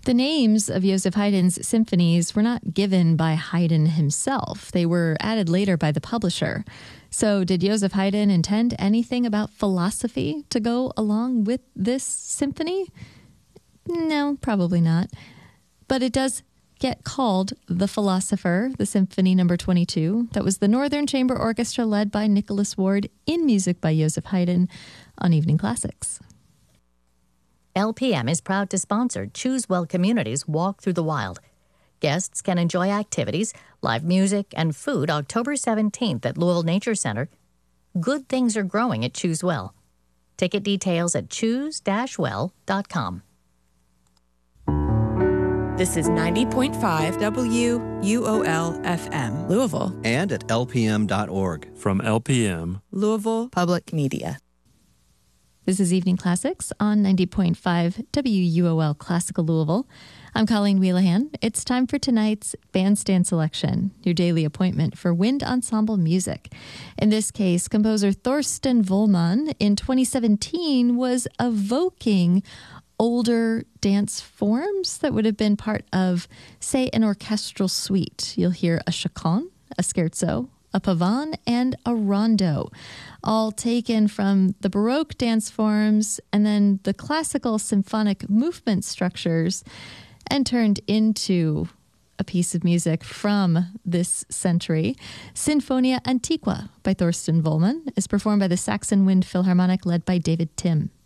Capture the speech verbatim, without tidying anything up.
The names of Joseph Haydn's symphonies were not given by Haydn himself. They were added later by the publisher. So did Joseph Haydn intend anything about philosophy to go along with this symphony? No, probably not. But it does get called The Philosopher, the Symphony Number twenty-two. That was the Northern Chamber Orchestra led by Nicholas Ward in music by Joseph Haydn on Evening Classics. L P M is proud to sponsor Choose Well Communities Walk Through the Wild. Guests can enjoy activities, live music, and food October seventeenth at Louisville Nature Center. Good things are growing at Choose Well. Ticket details at choose dash well dot com. This is ninety point five W U O L F M, Louisville. And at L P M dot org. From L P M, Louisville Public Media. This is Evening Classics on ninety point five W U O L Classical Louisville. I'm Colleen Wheelahan. It's time for tonight's Bandstand Selection, your daily appointment for wind ensemble music. In this case, composer Thorsten Wollmann in twenty seventeen was evoking older dance forms that would have been part of, say, an orchestral suite. You'll hear a chaconne, a scherzo, a pavane, and a rondo, all taken from the Baroque dance forms and then the classical symphonic movement structures and turned into a piece of music from this century. Sinfonia Antiqua by Thorsten Wollmann is performed by the Saxon Wind Philharmonic led by David Timm.